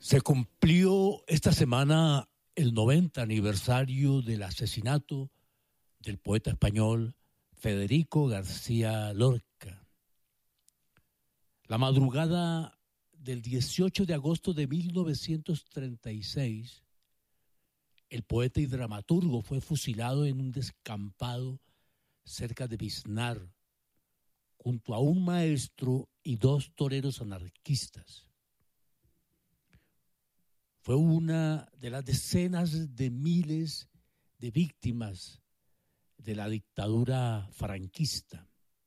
Se cumplió esta semana el 90 aniversario del asesinato del poeta español Federico García Lorca. La madrugada del 18 de agosto de 1936, el poeta y dramaturgo fue fusilado en un descampado cerca de Biznar, junto a un maestro y dos toreros anarquistas. Fue una de las decenas de miles de víctimas de la dictadura franquista.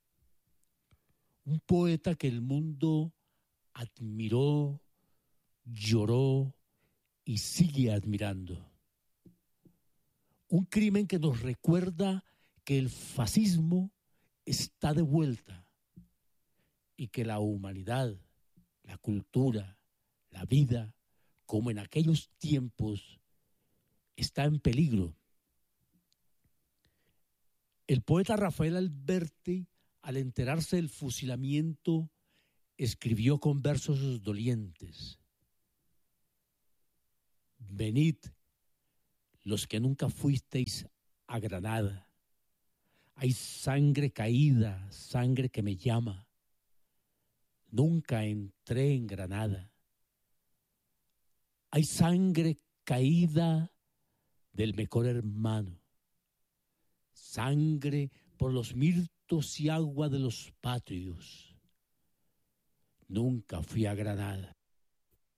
Un poeta que el mundo admiró, lloró y sigue admirando. Un crimen que nos recuerda que el fascismo está de vuelta y que la humanidad, la cultura, la vida, como en aquellos tiempos, está en peligro. El poeta Rafael Alberti, al enterarse del fusilamiento, escribió con versos dolientes: venid, los que nunca fuisteis a Granada. Hay sangre caída, sangre que me llama. Nunca entré en Granada. Hay sangre caída del mejor hermano. Sangre por los mirtos y agua de los patrios. Nunca fui a Granada.